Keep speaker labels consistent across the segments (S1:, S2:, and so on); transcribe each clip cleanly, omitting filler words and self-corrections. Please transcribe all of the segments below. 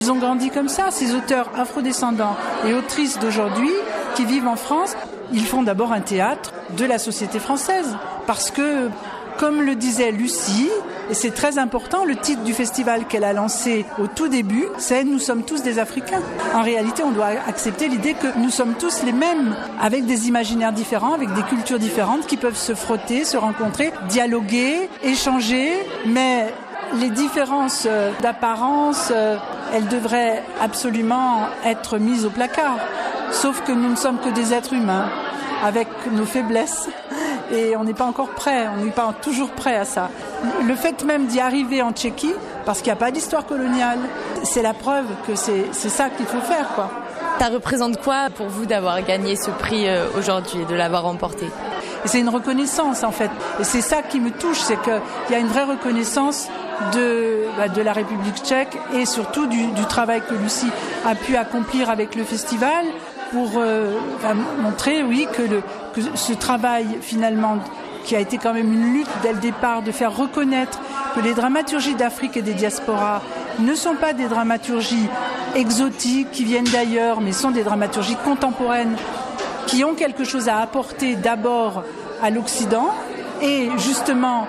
S1: Ils ont grandi comme ça, ces auteurs afrodescendants et autrices d'aujourd'hui qui vivent en France. Ils font d'abord un théâtre de la société française. Parce que, comme le disait Lucie, et c'est très important, le titre du festival qu'elle a lancé au tout début, c'est « Nous sommes tous des Africains ». En réalité, on doit accepter l'idée que nous sommes tous les mêmes, avec des imaginaires différents, avec des cultures différentes qui peuvent se frotter, se rencontrer, dialoguer, échanger, mais les différences d'apparence, elles devraient absolument être mises au placard. Sauf que nous ne sommes que des êtres humains, avec nos faiblesses. Et on n'est pas encore prêt, on n'est pas toujours prêt à ça. Le fait même d'y arriver en Tchéquie, parce qu'il n'y a pas d'histoire coloniale, c'est la preuve que c'est ça qu'il faut faire, quoi.
S2: Ça représente quoi pour vous d'avoir gagné ce prix aujourd'hui, de l'avoir remporté ?
S1: Et c'est une reconnaissance, en fait. Et c'est ça qui me touche, c'est qu'il y a une vraie reconnaissance de la République tchèque et surtout du travail que Lucie a pu accomplir avec le festival pour montrer, oui, que ce travail, finalement, qui a été quand même une lutte dès le départ, de faire reconnaître que les dramaturgies d'Afrique et des diasporas ne sont pas des dramaturgies exotiques qui viennent d'ailleurs, mais sont des dramaturgies contemporaines qui ont quelque chose à apporter d'abord à l'Occident et justement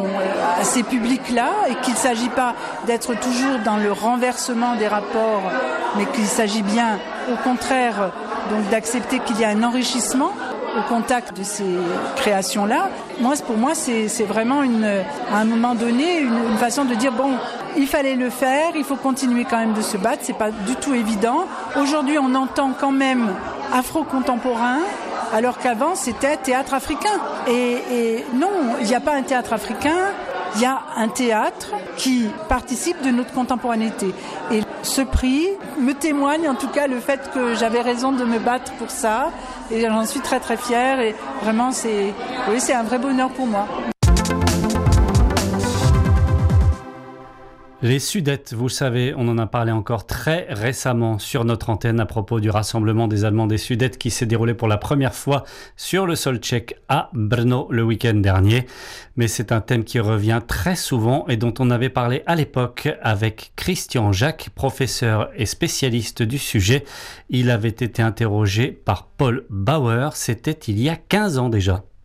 S1: à ces publics-là, et qu'il ne s'agit pas d'être toujours dans le renversement des rapports, mais qu'il s'agit bien, au contraire, donc d'accepter qu'il y a un enrichissement au contact de ces créations-là. Pour moi, c'est vraiment à un moment donné une façon de dire bon, il fallait le faire, il faut continuer quand même de se battre, c'est pas du tout évident. Aujourd'hui, on entend quand même afro-contemporain, alors qu'avant, c'était théâtre africain. Et non, il n'y a pas un théâtre africain, il y a un théâtre qui participe de notre contemporanéité. Et ce prix me témoigne en tout cas le fait que j'avais raison de me battre pour ça. Et j'en suis très très fière. Et vraiment, c'est un vrai bonheur pour moi.
S3: Les Sudètes, vous le savez, on en a parlé encore très récemment sur notre antenne à propos du rassemblement des Allemands des Sudètes qui s'est déroulé pour la première fois sur le sol tchèque à Brno le week-end dernier. Mais c'est un thème qui revient très souvent et dont on avait parlé à l'époque avec Christian Jacques, professeur et spécialiste du sujet. Il avait été interrogé par Paul Bauer, c'était il y a 15 ans déjà.